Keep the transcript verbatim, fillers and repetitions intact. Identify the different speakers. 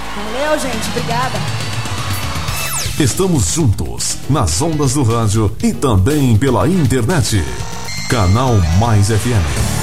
Speaker 1: Valeu, gente. Obrigada.
Speaker 2: Estamos juntos nas ondas do rádio e também pela internet. Canal Mais F M.